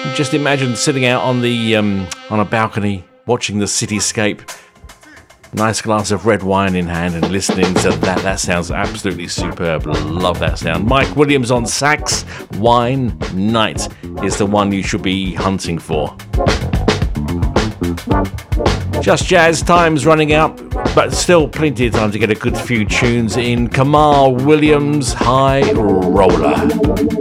Just imagine sitting out on a balcony, watching the cityscape, nice glass of red wine in hand and listening to that. That sounds absolutely superb. Love that sound. Mike Williams on sax. Wine Night is the one you should be hunting for. Just Jazz, time's running out, but still plenty of time to get a good few tunes in. Kamal Williams, High Roller.